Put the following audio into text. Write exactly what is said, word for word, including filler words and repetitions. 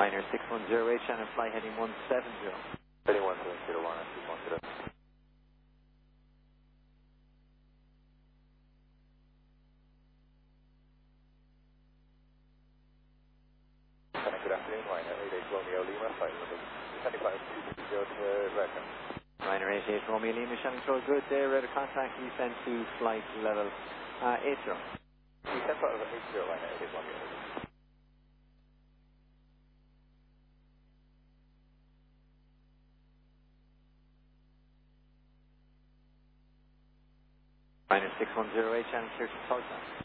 Ryanair six one zero eight, Shannon, fly heading one seven zero. Heading one seven zero, Ryanair six one zero. Good afternoon, Ryanair eight eight Romeo Lima, flight level seventy-five two zero to Redmond. Ryanair eight eight Romeo Lima, Shannon, so good there, radar contact, descend to flight level uh, eight zero. Descent flight level eight zero, Ryanair eight eight Romeo Lima. Ryanair six one zero eight, Shannon, clear to Tulsa.